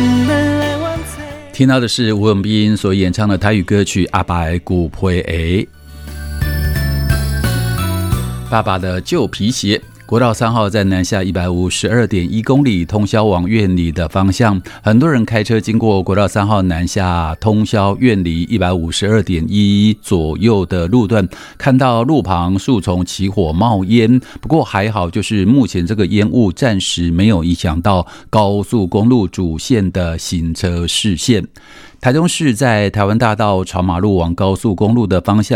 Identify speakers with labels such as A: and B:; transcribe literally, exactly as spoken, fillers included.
A: 听到的是吴永斌所演唱的台语歌曲《阿爸的旧皮鞋》。爸爸的旧皮鞋。国道三号在南下一百五十二点一公里，通霄往苑里的方向。很多人开车经过国道三号南下通霄苑里一百五十二点一左右的路段，看到路旁树丛起火冒烟。不过还好，就是目前这个烟雾暂时没有影响到高速公路主线的行车视线。台中市在台湾大道朝马路往高速公路的方向。